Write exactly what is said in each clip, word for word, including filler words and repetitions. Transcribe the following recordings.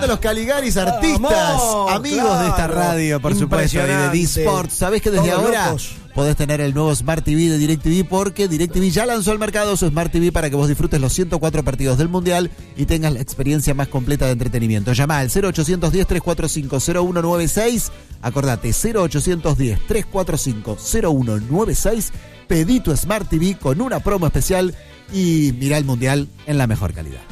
Los Caligaris artistas, Vamos, amigos claro. de esta radio, por supuesto, y de Impresionante. D-Sports. ¿Sabés que desde Todos ahora locos. podés tener el nuevo Smart T V de DirecTV? Porque DirecTV ya lanzó al mercado su Smart T V para que vos disfrutes los ciento cuatro partidos del Mundial y tengas la experiencia más completa de entretenimiento. Llama al cero ochocientos diez, trescientos cuarenta y cinco, cero uno nueve seis. Acordate, cero ochocientos diez, trescientos cuarenta y cinco, cero uno nueve seis. Pedí tu Smart T V con una promo especial y mirá el Mundial en la mejor calidad.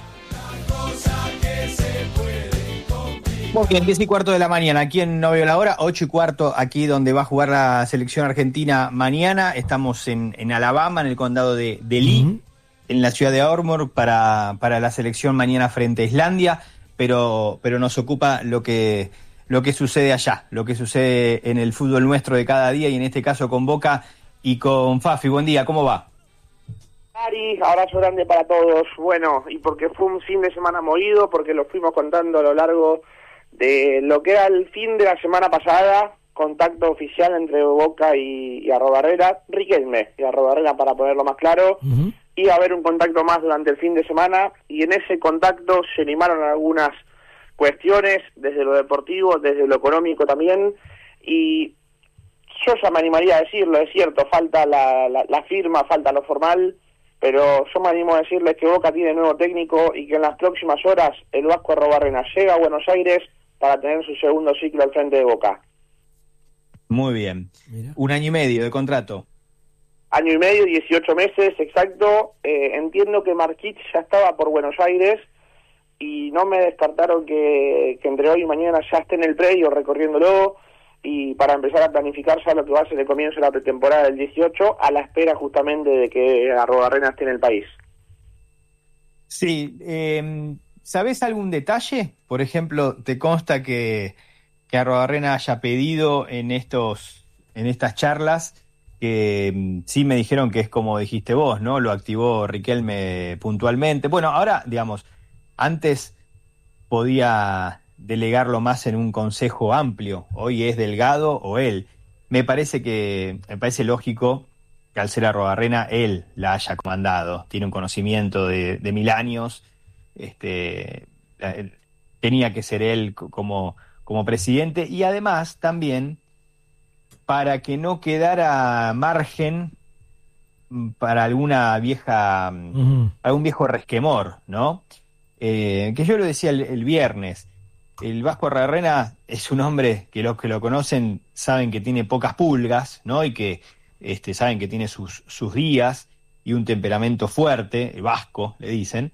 Muy bien, diez y cuarto de la mañana, aquí en No Veo la Hora, ocho y cuarto aquí donde va a jugar la selección argentina mañana. Estamos en, en Alabama, en el condado de, de Lee, uh-huh. en la ciudad de Armour, para, para la selección mañana frente a Islandia, pero, pero nos ocupa lo que, lo que sucede allá, lo que sucede en el fútbol nuestro de cada día, y en este caso con Boca y con Fafi. Buen día, ¿cómo va? Ari, abrazo grande para todos. Bueno, y porque fue un fin de semana movido, porque lo fuimos contando a lo largo de lo que era el fin de la semana pasada, contacto oficial entre Boca y, y Arrobarrena, Riquelme y Arrobarrena, para ponerlo más claro. Uh-huh. Iba a haber un contacto más durante el fin de semana, y en ese contacto se limaron algunas cuestiones, desde lo deportivo, desde lo económico también, y yo ya me animaría a decirlo, es cierto, falta la, la, la firma, falta lo formal, pero yo me animo a decirles que Boca tiene nuevo técnico y que en las próximas horas el Vasco Arrobarrena llega a Buenos Aires para tener su segundo ciclo al frente de Boca. Muy bien. Mira. Un año y medio de contrato. Año y medio, dieciocho meses, exacto. Eh, entiendo que Marquich ya estaba por Buenos Aires y no me descartaron que, que entre hoy y mañana ya esté en el predio recorriéndolo, y para empezar a planificar ya lo que va a ser el comienzo de la pretemporada del dieciocho, a la espera justamente de que Arrobarrena esté en el país. Sí, eh, ¿sabés algún detalle? Por ejemplo, ¿te consta que, que Arrobarrena haya pedido en estos en estas charlas, que sí me dijeron que es como dijiste vos, ¿no? Lo activó Riquelme puntualmente. Bueno, ahora, digamos, antes podía delegarlo más en un consejo amplio. Hoy es Delgado o él. Me parece que me parece lógico que al ser Arrobarrena él la haya comandado. Tiene un conocimiento de, de mil años. Este, eh, tenía que ser él como, como presidente, y además también para que no quedara margen para alguna vieja, uh-huh. algún viejo resquemor, ¿no? Eh, que yo lo decía el, el viernes. El Vasco Arrobarrena es un hombre que los que lo conocen saben que tiene pocas pulgas, ¿no? Y que este, saben que tiene sus, sus días y un temperamento fuerte, el vasco, le dicen.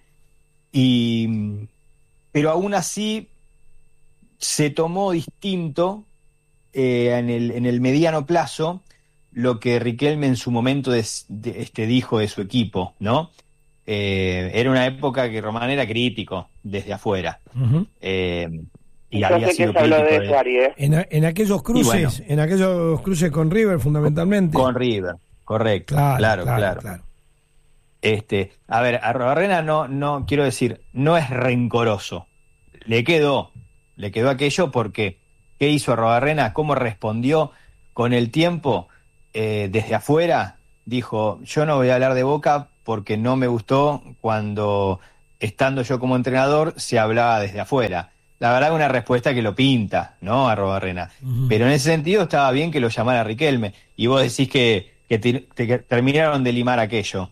Y, pero aún así se tomó distinto eh, en, el, en el mediano plazo lo que Riquelme en su momento des, de, este, dijo de su equipo, ¿no? Eh, era una época que Román era crítico desde afuera. Uh-huh. Eh, y Yo había sé sido que se habló de de... eso, Ari, ¿eh? En, en aquellos cruces, bueno, en aquellos cruces con River, fundamentalmente. Con River, correcto. Claro, claro, claro. claro. claro. Este, a ver, Arrobarrena no, no, quiero decir, no es rencoroso. Le quedó, le quedó aquello porque, ¿qué hizo Arrobarrena? ¿Cómo respondió con el tiempo? Eh, desde afuera dijo, yo no voy a hablar de Boca porque no me gustó cuando, estando yo como entrenador, se hablaba desde afuera. La verdad, una respuesta que lo pinta, ¿no? Arrobarrena. Uh-huh. Pero en ese sentido estaba bien que lo llamara Riquelme. Y vos decís que, que, te, te, que terminaron de limar aquello.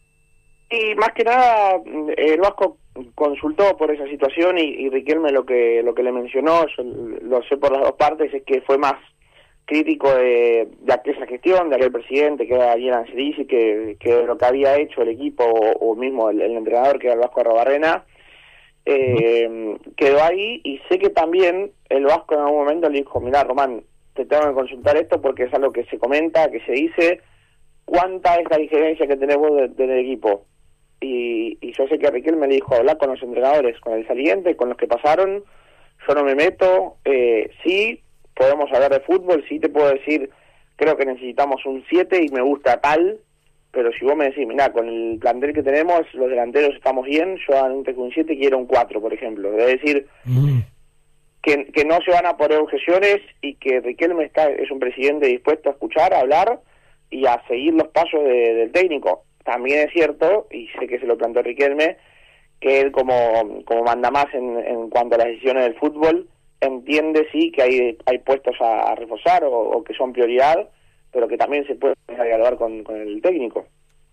Y más que nada, el Vasco consultó por esa situación, y, y Riquelme lo que lo que le mencionó, yo lo sé por las dos partes, es que fue más crítico de, de aquella gestión, de aquel presidente que era Ariel Angelici, que, que lo que había hecho el equipo o, o mismo el, el entrenador, que era el Vasco Arrobarrena, eh, uh-huh. quedó ahí. Y sé que también el Vasco en algún momento le dijo, mirá, Román, te tengo que consultar esto porque es algo que se comenta, que se dice, ¿cuánta es la diferencia que tenés vos de, del equipo? Y, y yo sé que Riquelme le dijo, hablar con los entrenadores, con el saliente, con los que pasaron, yo no me meto, eh, sí, podemos hablar de fútbol, sí te puedo decir, creo que necesitamos un siete y me gusta tal, pero si vos me decís, mirá, con el plantel que tenemos, los delanteros estamos bien, yo antes que un siete quiero un cuatro, por ejemplo. Es decir, mm. que, que no se van a poner objeciones, y que Riquelme está, es un presidente dispuesto a escuchar, a hablar y a seguir los pasos de, del técnico. También es cierto, y sé que se lo planteó Riquelme, que él como, como mandamás en, en cuanto a las decisiones del fútbol, entiende sí que hay, hay puestos a, a reforzar o, o que son prioridad, pero que también se puede dialogar con, con el técnico.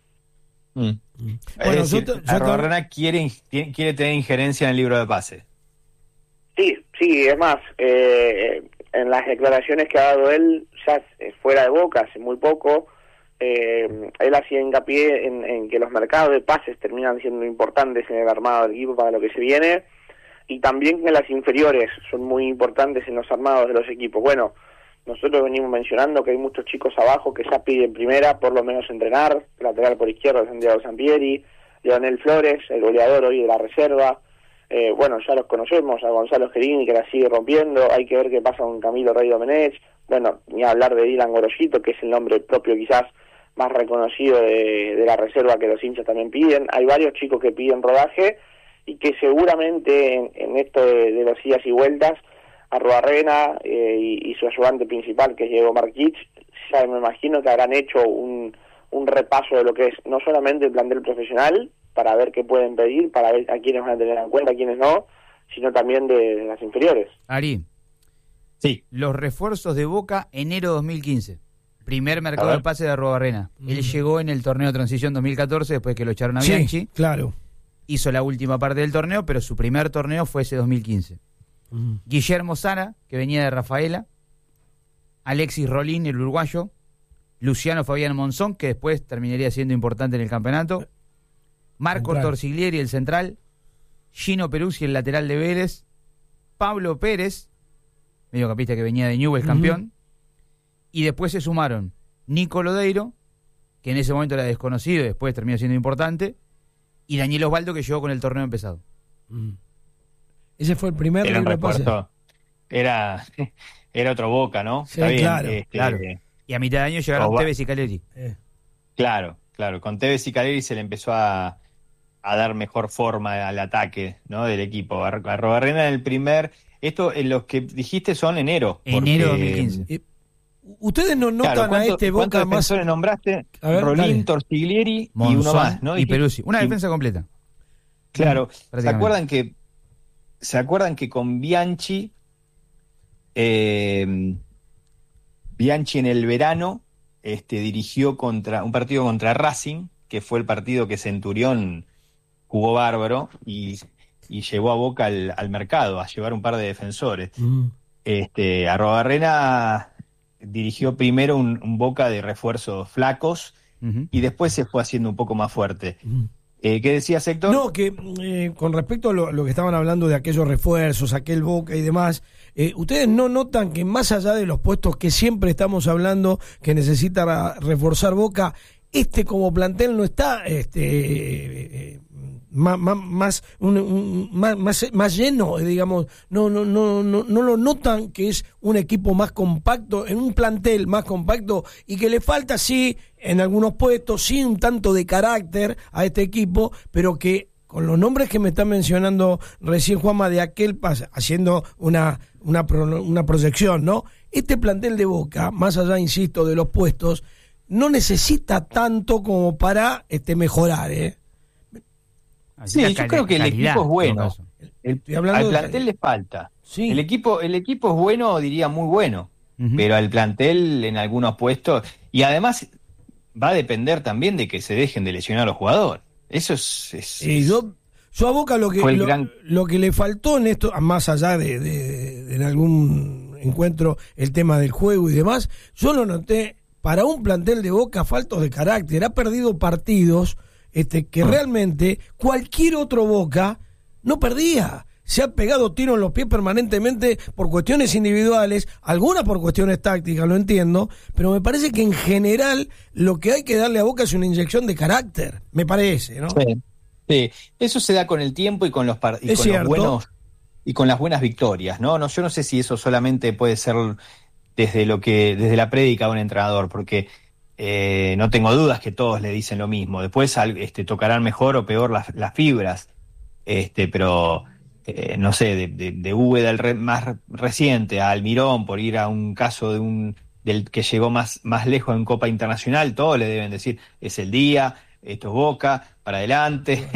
Mm. Mm. Es Bueno, decir, yo te- yo Arruabarrena quiere, quiere tener injerencia en el libro de pase. Sí, sí, es más, eh, en las declaraciones que ha dado él, ya fuera de Boca, hace muy poco, eh, él hacía hincapié en, en que los mercados de pases terminan siendo importantes en el armado del equipo para lo que se viene, y también que las inferiores son muy importantes en los armados de los equipos. Bueno, nosotros venimos mencionando que hay muchos chicos abajo que ya piden primera, por lo menos entrenar, lateral por izquierda Santiago Sampieri, Leonel Flores, el goleador hoy de la reserva. Eh, bueno, ya los conocemos, a Gonzalo Gerini, que la sigue rompiendo, hay que ver qué pasa con Camilo Rey Domenech, bueno, ni hablar de Dylan Gorosito, que es el nombre propio quizás más reconocido de, de la reserva que los hinchas también piden. Hay varios chicos que piden rodaje y que seguramente en, en esto de, de los idas y vueltas, Arruabarrena eh, y, y su ayudante principal, que es Diego Marquich, ya me imagino que habrán hecho un, un repaso de lo que es no solamente el plantel profesional, para ver qué pueden pedir, para ver a quiénes van a tener en cuenta, a quiénes no, sino también de, de las inferiores. Ari, Sí. los refuerzos de Boca, enero dos mil quince. Primer mercado de pase de Arruabarrena. Mm. Él llegó en el torneo de transición dos mil catorce, después que lo echaron a Sí, Bianchi. claro. Hizo la última parte del torneo, pero su primer torneo fue ese dos mil quince. Mm. Guillermo Sara, que venía de Rafaela. Alexis Rolín, el uruguayo. Luciano Fabián Monzón, que después terminaría siendo importante en el campeonato. Marco Central. Torsiglieri, el central. Gino Peruzzi, el lateral de Vélez. Pablo Pérez, mediocampista que venía de Newell's, Ujú. campeón. Y después se sumaron Nico Lodeiro, que en ese momento era desconocido y después terminó siendo importante, y Daniel Osvaldo, que llegó con el torneo empezado. Mm. Ese fue el primer Era un libro de pase. refuerzo. Era, era otro Boca, ¿no? Sí, Está bien, claro, este, claro. Y a mitad de año llegaron Osva- Tevez y Caleri. Eh. Claro, claro. Con Tevez y Caleri se le empezó a, a dar mejor forma al ataque, ¿no? Del equipo. Ar- Arruabarrena en el primer... Esto, en los que dijiste son enero. Enero porque- dos mil quince. Eh, ¿Ustedes no notan Claro, a ¿cuánto- este ¿cuántos Boca más? defensores nombraste? A ver, Rolín, dale. Torsiglieri y Monzón uno más, ¿no? y Dijiste- Peruzzi. Una y- defensa completa. Claro. ¿Se prácticamente. acuerdan que se acuerdan que con Bianchi eh, Bianchi en el verano este, dirigió contra un partido contra Racing, que fue el partido que Centurión jugó bárbaro y, y llevó a Boca al, al mercado a llevar un par de defensores? Mm. Este, Arruabarrena dirigió primero un, un Boca de refuerzos flacos Ujú. y después se fue haciendo un poco más fuerte. Mm. Eh, ¿Qué decías, Héctor? No, que eh, con respecto a lo, lo que estaban hablando de aquellos refuerzos, aquel Boca y demás, eh, ¿ustedes no notan que más allá de los puestos que siempre estamos hablando que necesita ra- reforzar Boca, este como plantel no está este eh, más más más, un- un- más más más lleno, eh, digamos, no no no no no lo notan que es un equipo más compacto, en un plantel más compacto y que le falta sí en algunos puestos sí un tanto de carácter a este equipo, pero que con los nombres que me está mencionando recién Juanma de aquel pas- haciendo una una pro- una proyección, ¿no? Este plantel de Boca, más allá insisto de los puestos, no necesita tanto como para este mejorar, ¿eh? Sí, La yo cal- creo que el calidad, equipo es en bueno. todo caso. El- Estoy hablando al de- plantel le falta. Sí. El equipo, el equipo es bueno, diría muy bueno, Ujú. pero al plantel en algunos puestos, y además va a depender también de que se dejen de lesionar a los jugadores. Eso es, es- Eh, yo, yo a Boca lo que Fue el lo, gran- lo que le faltó en esto, más allá de, de- de en algún encuentro el tema del juego y demás, yo lo noté para un plantel de Boca faltos de carácter, ha perdido partidos este que realmente cualquier otro Boca no perdía. Se ha pegado tiro en los pies permanentemente por cuestiones individuales, algunas por cuestiones tácticas, lo entiendo, pero me parece que en general lo que hay que darle a Boca es una inyección de carácter, me parece, ¿no? Sí, sí. Eso se da con el tiempo y con los par- y Es con cierto. los buenos y con las buenas victorias, ¿no? No, yo no sé si eso solamente puede ser desde lo que desde la prédica de un entrenador, porque eh, no tengo dudas que todos le dicen lo mismo. Después al- este, tocarán mejor o peor las, las fibras, este, pero eh, no sé, de, de, de Úbeda el re- más reciente a Almirón, por ir a un caso de un del que llegó más, más lejos en Copa Internacional, todos le deben decir, es el día, esto es Boca, para adelante.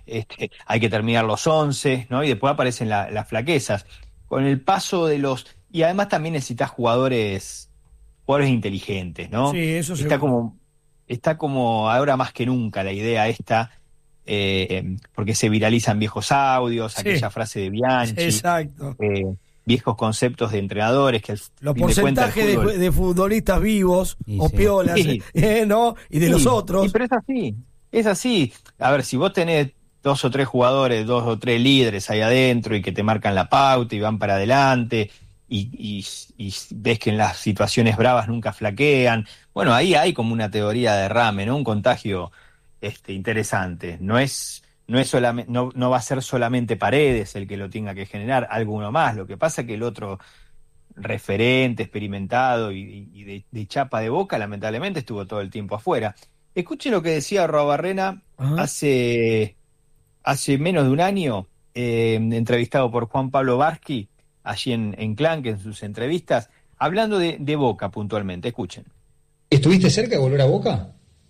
este, hay que terminar los once, ¿no? Y después aparecen la, las flaquezas. Con el paso de los... Y además también necesitas jugadores, jugadores inteligentes, ¿no? Sí, eso está seguro. como Está como ahora más que nunca la idea esta, eh, porque se viralizan viejos audios, Sí. aquella frase de Bianchi, Exacto. eh, viejos conceptos de entrenadores que al Los fin de cuentas el porcentajes de, fútbol- de futbolistas vivos Sí, o sí. piolas, Sí. eh, ¿no? Y de Sí, los otros. sí, pero es así, es así. A ver, si vos tenés dos o tres jugadores, dos o tres líderes ahí adentro y que te marcan la pauta y van para adelante y, y, y ves que en las situaciones bravas nunca flaquean, bueno, ahí hay como una teoría de derrame, ¿no? Un contagio este, interesante. No es, no es solamente, no, no va a ser solamente Paredes el que lo tenga que generar, alguno más. Lo que pasa es que el otro referente, experimentado y, y de, de chapa de boca, lamentablemente estuvo todo el tiempo afuera. Escuche lo que decía Arruabarrena Ajá. hace, hace menos de un año, eh, entrevistado por Juan Pablo Barsky, allí en, en Clank, en sus entrevistas, hablando de, de Boca puntualmente. Escuchen. ¿Estuviste cerca de volver a Boca?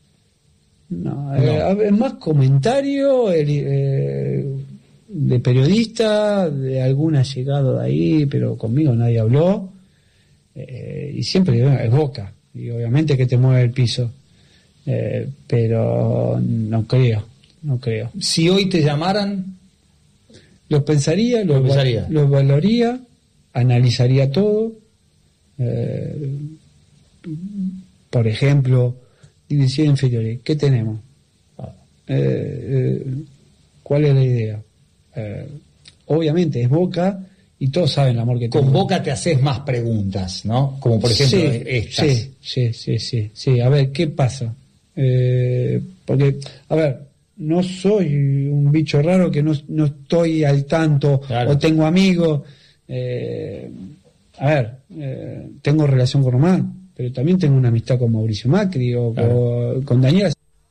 No, eh, a ver, más comentario el, eh, de periodista, de algún allegado de ahí, pero conmigo nadie habló. Eh, y siempre digo, es Boca, y obviamente que te mueve el piso. Eh, pero no creo, no creo. Si hoy te llamaran, Los pensaría, los, Lo pensaría. val- los valoraría, analizaría todo. Eh, por ejemplo, división inferiores, ¿qué tenemos? Eh, eh, ¿Cuál es la idea? Eh, obviamente es Boca y todos saben el amor que con tengo. Boca te haces más preguntas, ¿no? Como por ejemplo sí, estas. sí, sí, sí, sí, sí. A ver, ¿qué pasa? Eh, porque, a ver, no soy un bicho raro que no, no estoy al tanto Claro. o tengo amigos. Eh, a ver, eh, tengo relación con Román, pero también tengo una amistad con Mauricio Macri o Claro. con, con Daniela.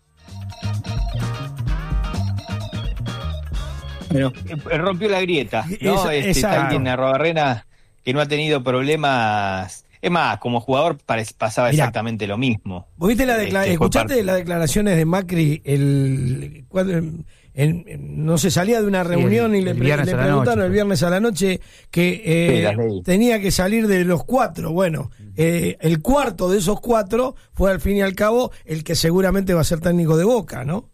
Bueno, eh, rompió la grieta, ¿no? Esa- Este, está exacto. alguien, Arruabarrena, que no ha tenido problemas. Es más, como jugador pare- pasaba Mirá. exactamente lo mismo. ¿Vos viste la decla- Este, fue ¿Escuchaste parte- las declaraciones de Macri? El, cuando- en- en- no se salía de una reunión el- y le, el pre- viernes le a la preguntaron noche. el viernes a la noche que eh, Sí, las leí. tenía que salir de los cuatro. Bueno, eh, el cuarto de esos cuatro fue al fin y al cabo el que seguramente va a ser técnico de Boca, ¿no?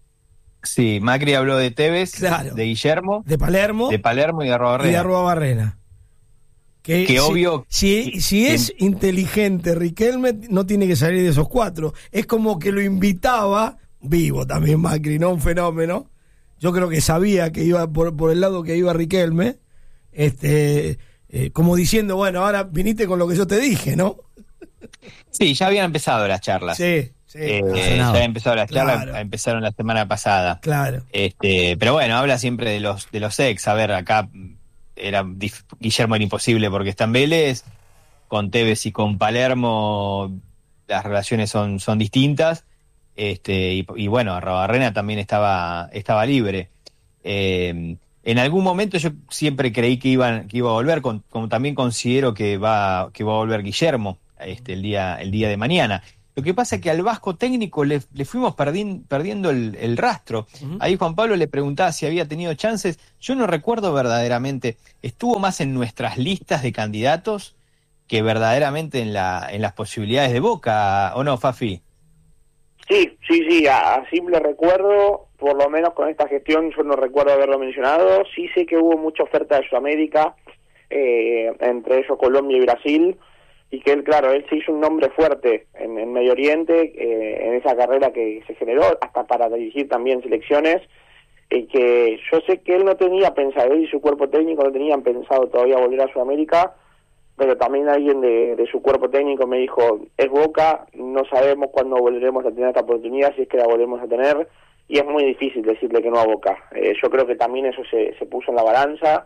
Sí, Macri habló de Tevez, Claro. de Guillermo, De Palermo de Palermo y de y de Arruabarrena. Arruabarrena. Que, Que si, obvio- Si, que- si que- es inteligente Riquelme, no tiene que salir de esos cuatro. Es como que lo invitaba, vivo también Macri, ¿no? Un fenómeno. Yo creo que sabía que iba por, por el lado que iba Riquelme, este, eh, como diciendo, bueno, ahora viniste con lo que yo te dije, ¿no? Sí, ya habían empezado las charlas. Sí, sí. Eh, ha ya sonado. habían empezado las charlas, Claro. empezaron la semana pasada. Claro. Este, pero bueno, habla siempre de los de los ex. A ver, acá era dif- Guillermo era imposible porque está en Vélez, con Tevez y con Palermo las relaciones son, son distintas. Este, y, y bueno, Arruabarrena también estaba, estaba libre. Eh, en algún momento yo siempre creí que iban, que iba a volver, con- como también considero que va, que va a volver Guillermo este, el día, el día de mañana. Lo que pasa es que al vasco técnico le, le fuimos perdi- perdiendo el, el rastro. Ujú. Ahí Juan Pablo le preguntaba si había tenido chances. Yo no recuerdo verdaderamente. Estuvo más en nuestras listas de candidatos que verdaderamente en, la, en las posibilidades de Boca, ¿o no, Fafi? Sí, sí, sí, a, a simple recuerdo, por lo menos con esta gestión yo no recuerdo haberlo mencionado. Sí sé que hubo mucha oferta de Sudamérica, eh, entre ellos Colombia y Brasil, y que él, claro, él se hizo un nombre fuerte en, en Medio Oriente, eh, en esa carrera que se generó, hasta para dirigir también selecciones, y que yo sé que él no tenía pensado, él y su cuerpo técnico no tenían pensado todavía volver a Sudamérica, pero también alguien de, de su cuerpo técnico me dijo, es Boca, no sabemos cuándo volveremos a tener esta oportunidad, si es que la volvemos a tener, y es muy difícil decirle que no a Boca. Eh, yo creo que también eso se, se puso en la balanza,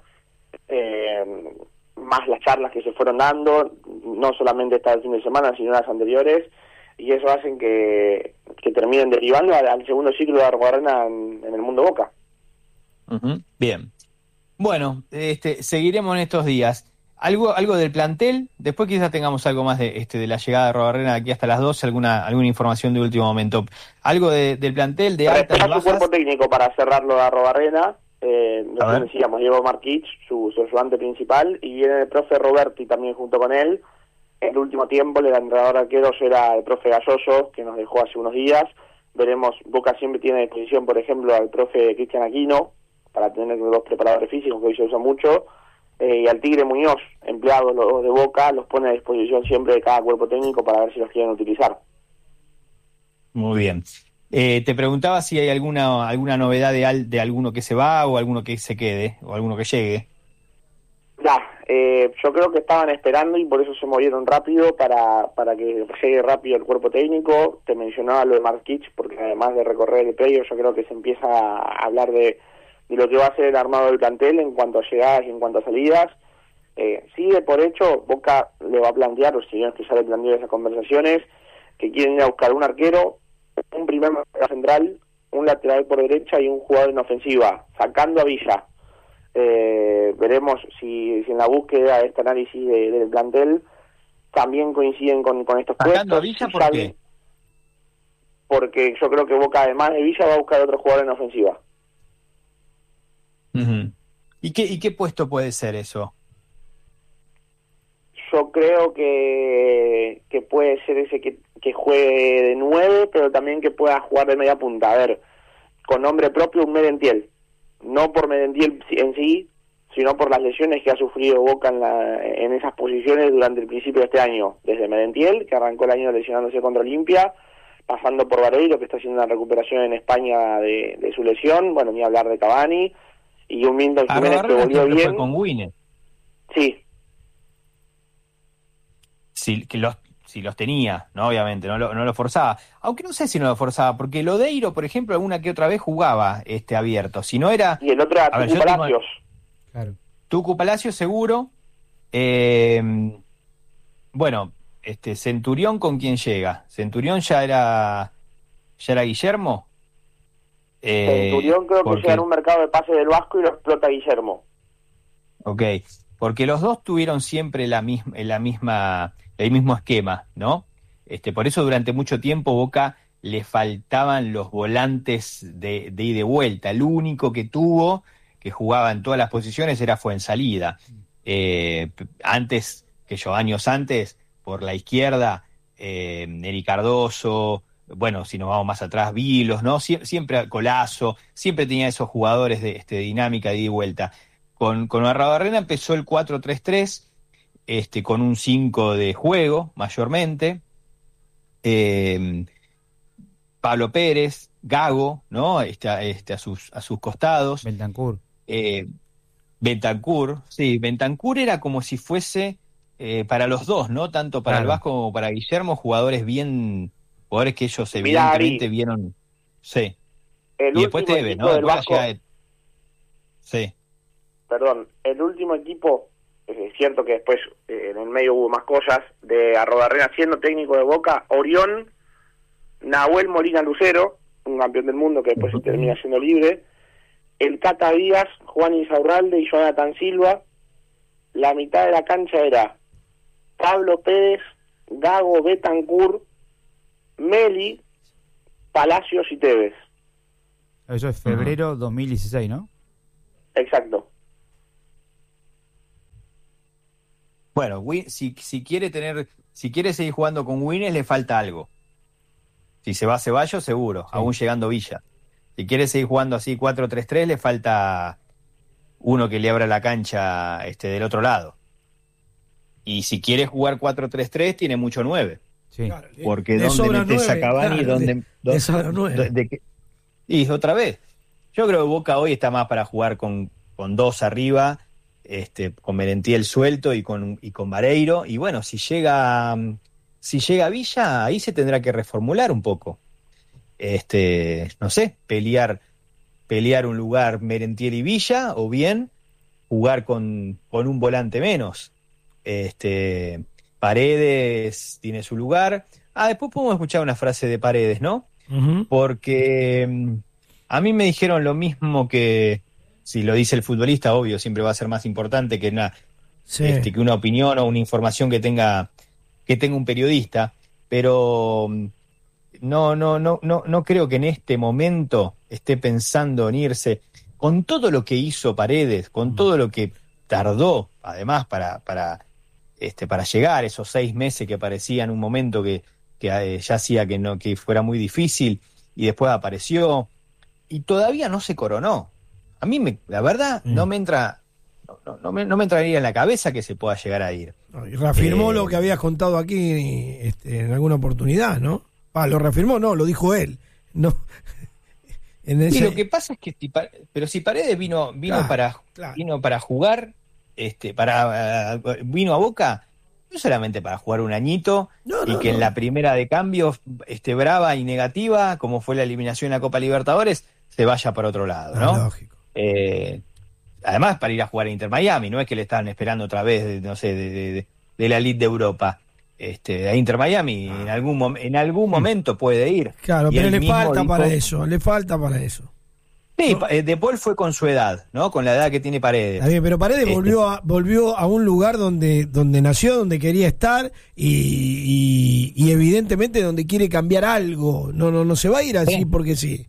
eh, más las charlas que se fueron dando, no solamente esta del fin de semana, sino las anteriores, y eso hacen que, que terminen derivando al, al segundo ciclo de Arruabarrena en, en el mundo Boca. Ujú, bien. Bueno, este, seguiremos en estos días. algo algo del plantel, después quizás tengamos algo más de este de la llegada de Arrobarrena aquí hasta las doce, alguna alguna información de último momento. Algo de, del plantel, de altas y Respetar bajas. su cuerpo técnico para cerrarlo de Arrobarrena. Eh, nosotros decíamos Diego Marquich, su, su ayudante principal, y viene el profe Roberti también junto con él. El último tiempo el entrenador de arqueros era el profe Galloso, que nos dejó hace unos días. Veremos, Boca siempre tiene a disposición, por ejemplo, al profe Cristian Aquino, para tener dos preparadores físicos, que hoy se usa mucho, eh, y al Tigre Muñoz, empleados los de Boca, los pone a disposición siempre de cada cuerpo técnico para ver si los quieren utilizar. Muy bien. Eh, te preguntaba si hay alguna alguna novedad de, al, de alguno que se va o alguno que se quede, o alguno que llegue. Ya, eh, yo creo que estaban esperando y por eso se movieron rápido para, para que llegue rápido el cuerpo técnico. Te mencionaba lo de Marquich, porque además de recorrer el predio, yo creo que se empieza a hablar de, de lo que va a ser el armado del plantel en cuanto a llegadas y en cuanto a salidas. Eh, sigue por hecho, Boca le va a plantear, o si no es que ya le planteó esas conversaciones, que quieren ir a buscar un arquero, un primer marcador central, un lateral por derecha y un jugador en ofensiva, sacando a Villa. Eh, veremos si, si en la búsqueda de este análisis de, del plantel también coinciden con, con estos ¿Sacando puestos. a Villa por qué? Porque yo creo que Boca, además de Villa, va a buscar otro jugador en ofensiva. Uh-huh. ¿Y qué, ¿Y qué puesto puede ser eso? Yo creo que, que puede ser ese que, que juegue de nueve, pero también que pueda jugar de media punta. A ver, con nombre propio, un Merentiel. No por Merentiel en sí, sino por las lesiones que ha sufrido Boca en, la, en esas posiciones durante el principio de este año. Desde Merentiel, que arrancó el año lesionándose contra Olimpia, pasando por Vareiro, que está haciendo una recuperación en España de, de su lesión, bueno, ni hablar de Cavani, y un Milton Jiménez que volvió bien. Fue con Winner. Sí. Si, que los, si los tenía, ¿no? Obviamente, no lo, no lo forzaba. Aunque no sé si no lo forzaba, porque Lodeiro, por ejemplo, alguna que otra vez jugaba este abierto. Si no era... Y el otro era Tucu Palacios. Tengo... Claro. Tucu Palacios, seguro. Eh, bueno, este Centurión, ¿con quién llega? Centurión ya era... ¿Ya era Guillermo? Eh, Centurión creo porque... que llega en un mercado de pase del Vasco y lo explota Guillermo. Ok, porque los dos tuvieron siempre la misma, la misma, el mismo esquema, ¿no? Este, por eso durante mucho tiempo Boca le faltaban los volantes de, de ida y de vuelta. El único que tuvo, que jugaba en todas las posiciones, era Fuensalida. Eh, antes, que yo, años antes, por la izquierda, eh, Eri Cardoso, bueno, si nos vamos más atrás, Vilos, ¿no? Sie- siempre Colazo, siempre tenía esos jugadores de este, dinámica de ida y vuelta. Con, con Arrobarrena empezó el cuatro tres tres, este, con un cinco de juego, mayormente. Eh, Pablo Pérez, Gago, ¿no? Este, este, a, sus, a sus costados. Bentancur. Eh, Bentancur, sí, Bentancur era como si fuese eh, para los dos, ¿no? Tanto para Claro. el Vasco como para Guillermo, jugadores bien, jugadores que ellos Mirá, evidentemente Ari, vieron. Sí. el Y después último Tevez, equipo ¿no? del Después la Vasco, llegada de- Sí. perdón, el último equipo, es cierto que después eh, en el medio hubo más cosas, de Arrobarrena siendo técnico de Boca, Orión, Nahuel Molina Lucero, un campeón del mundo que después se termina siendo libre, el Cata Díaz, Juan Insaurralde y Jonathan Silva. La mitad de la cancha era Pablo Pérez, Gago, Betancur, Meli, Palacios y Tevez. Eso es febrero dos mil dieciséis, ¿no? Exacto. Bueno, Win- si, si quiere tener, si quiere seguir jugando con Winnes, le falta algo. Si se va a Ceballos, seguro, Sí. aún llegando Villa. Si quiere seguir jugando así cuatro tres tres, le falta uno que le abra la cancha este, del otro lado. Y si quiere jugar cuatro tres tres, tiene mucho nueve. Sí. Claro, le- Porque le ¿dónde sobran metes a nueve, Cavani? claro, ¿Dónde, le- dónde- le sobran nueve. de- de qué? Y otra vez. Yo creo que Boca hoy está más para jugar con, con dos arriba, este, con Merentiel suelto y con, y con Vareiro. Y bueno, si llega, mm, si llega Villa, ahí se tendrá que reformular un poco. Este, no sé, pelear, pelear un lugar Merentiel y Villa, o bien jugar con, con un volante menos. Este, Paredes tiene su lugar. Ah, después podemos escuchar una frase de Paredes, ¿no? Ujú. Porque mm, a mí me dijeron lo mismo que, si lo dice el futbolista, obvio, siempre va a ser más importante que, na- sí. este, que una opinión o una información que tenga, que tenga un periodista, pero no, no, no, no, no creo que en este momento esté pensando en irse, con todo lo que hizo Paredes, con todo lo que tardó, además, para, para, este, para llegar, esos seis meses que parecía en un momento que, que eh, ya hacía que no, que fuera muy difícil, y después apareció, y todavía no se coronó. A mí, me, la verdad, mm. no me entra, no, no, no, me, no me entraría en la cabeza que se pueda llegar a ir. Y reafirmó eh, lo que habías contado aquí este, en alguna oportunidad, ¿no? Ah, lo reafirmó, no, lo dijo él. No. En ese... Y lo que pasa es que, si, pero si Paredes vino, vino claro, para, claro. vino para jugar, este, para uh, vino a Boca, no solamente para jugar un añito, no, y no, que no. en la primera de cambios, este, brava y negativa, como fue la eliminación en la Copa Libertadores, se vaya para otro lado, ¿no? Lógico. Eh, además, para ir a jugar a Inter Miami, no es que le estaban esperando otra vez, no sé, de, de, de la elite de Europa. Este, a Inter Miami ah. en algún mom- en algún momento puede ir. Claro, y pero le falta dijo, para eso, le falta para eso. Sí, no. De Paul fue con su edad, ¿no? Con la edad que tiene Paredes. Está bien, pero Paredes este. volvió a, volvió a un lugar donde, donde nació, donde quería estar y, y, y evidentemente donde quiere cambiar algo. No, no, no se va a ir así sí. porque sí.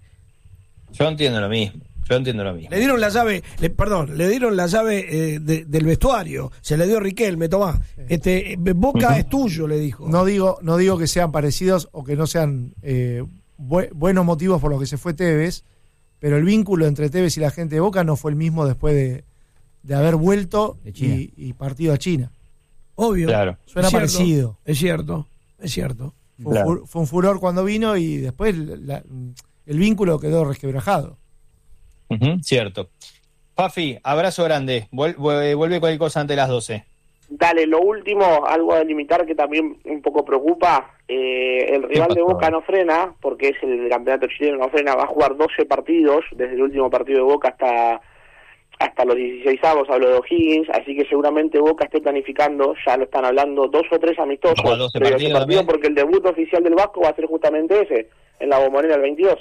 Yo entiendo lo mismo. Yo entiendo lo mismo. Le dieron la llave, le, perdón, le dieron la llave eh, de, del vestuario. Se le dio a Riquelme, tomá. Este, Boca uh-huh. es tuyo, le dijo. No digo, no digo que sean parecidos o que no sean eh, bu- buenos motivos por los que se fue Tevez, pero el vínculo entre Tevez y la gente de Boca no fue el mismo después de, de haber vuelto de y, y partido a China. Obvio. Claro. Suena es cierto, parecido. Es cierto, es cierto. Fue, claro. un, fur- fue un furor cuando vino y después la, el vínculo quedó resquebrajado. Uh-huh, cierto. Fafi, abrazo grande. Vuel- vuelve cualquier cosa antes de las doce. Dale, lo último, algo a delimitar que también un poco preocupa. Eh, el rival de Boca no frena, porque es el campeonato chileno, no frena. Va a jugar doce partidos, desde el último partido de Boca hasta hasta los dieciseisavos, hablo de O'Higgins. Así que seguramente Boca esté planificando, ya lo están hablando, dos o tres amistosos. doce partidos partido porque el debut oficial del Vasco va a ser justamente ese, en la Bombonera el veintidós.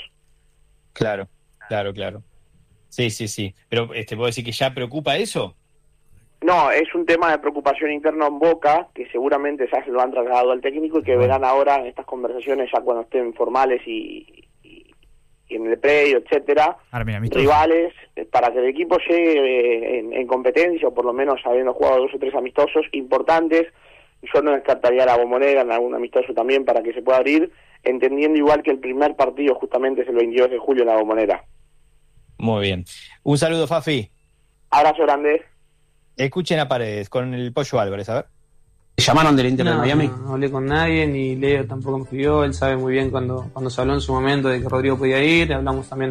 Claro, claro, claro. Sí, sí, sí. Pero, este, ¿puedo decir que ya preocupa eso? No, es un tema de preocupación interna en Boca, que seguramente ya se lo han trasladado al técnico y que verán ahora en estas conversaciones, ya cuando estén formales y, y, y en el predio, etcétera, rivales, para que el equipo llegue en, en competencia, o por lo menos habiendo jugado dos o tres amistosos importantes. Yo no descartaría la Bombonera en algún amistoso también para que se pueda abrir, entendiendo igual que el primer partido justamente es el veintidós de julio en la Bombonera. Muy bien. Un saludo, Fafi. Abrazo grande. Escuchen a Paredes con el Pollo Álvarez, a ver. ¿Llamaron del Inter de no, Miami? No, no hablé con nadie, ni Leo tampoco me escribió. Él sabe muy bien cuando, cuando se habló en su momento de que Rodrigo podía ir. Hablamos también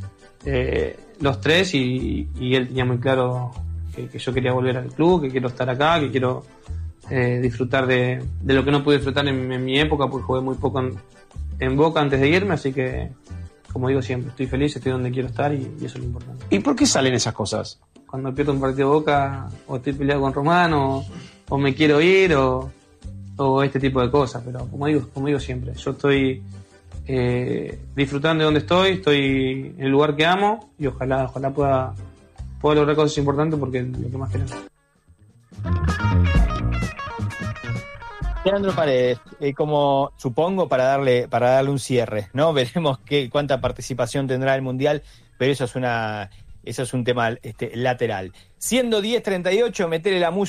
eh, los tres y, y él tenía muy claro que, que yo quería volver al club, que quiero estar acá, que quiero eh, disfrutar de, de lo que no pude disfrutar en, en mi época, porque jugué muy poco en, en Boca antes de irme, así que, como digo siempre, estoy feliz, estoy donde quiero estar y, y eso es lo importante. ¿Y por qué salen esas cosas? Cuando pierdo un partido de Boca, o estoy peleado con Román, o, o me quiero ir, o, o este tipo de cosas, pero como digo, como digo siempre, yo estoy eh, disfrutando de donde estoy, estoy en el lugar que amo y ojalá, ojalá pueda, pueda lograr cosas importantes porque es lo que más queremos. Leandro Paredes, eh, como supongo para darle para darle un cierre, ¿no? Veremos qué cuánta participación tendrá el Mundial, pero eso es una eso es un tema este, lateral. Siendo diez treinta y ocho, meterle la música.